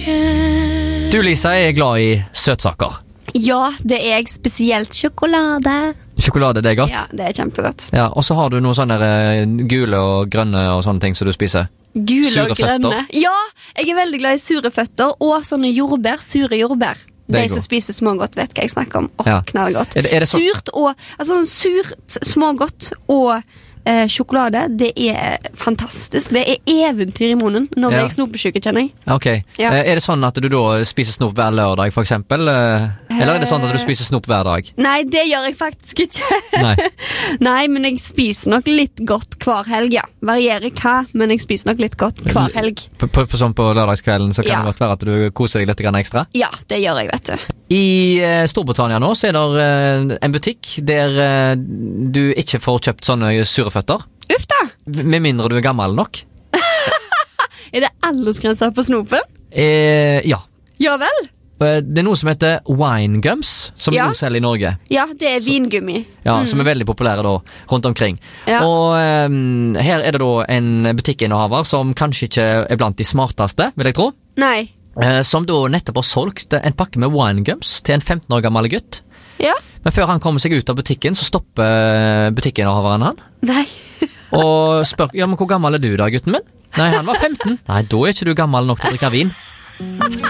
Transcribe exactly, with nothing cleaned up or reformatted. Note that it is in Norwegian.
Du, Lisa, er glad i søtsaker. Ja, det er jeg, spesielt sjokolade. Sjokolade, det er godt? Ja, det er kjempegodt. Ja, og så har du noen sånne der, gule og grønne og sånne ting som du spiser. Gule Sure og grønne. føtter. Ja, jeg er veldig glad i sure føtter og sånne jordbær, sure jordbær. Det er De som godt. spiser smågodt vet hva jeg snakker om. Åh, Ja. knallgodt. Er det- er det så- Surt og, altså surt, smågodt og eh, sjokolade, det er fantastisk. Det er eventyr i munnen. Nå blir Ja. jeg snopesjuke, kjenner jeg. Ok, Ja. Eh, Er det sånn at du da spiser snop hver lørdag, for eksempel? Eh, Eller er det sånn at du spiser snop hver dag? Nei, det gjør jeg faktisk ikke. Nei. Nei, men jeg spiser nok litt godt hver helg, ja. Varierer hva, men jeg spiser nok litt godt hver helg. På, på, på, sånn på lørdagskvelden så kan Ja. det godt være at du koser deg litt grann ekstra. Ja, det gjør jeg, vet du. I eh, Storbritannia nå så er det eh, en butikk der eh, du ikke får kjøpt sånne sure føtter. Uff da! Med mindre du er gammel nok. Er det aldersgrenser på snopen? Eh, ja. Ja vel? Eh, Det er noe som heter wine gums, som Ja. vi også selger i Norge. Ja, det er vingummi. Ja, Som er veldig populære da, rundt omkring. Ja. Og eh, her er det da en butikkinnehaver som kanskje ikke er blant de smarteste, vil jeg tro. Nei. Eh, som da nettopp har solgt en pakke med wine gums til en femten år gammel gutt. Ja. Men før han kommer seg ut av butikken, så stopper butikkinnehaveren han. Nei. Og spør, ja, men hvor gammel er du da, gutten min? Nei, han var femten. Nei, da er ikke du gammel nok til å drikke vin.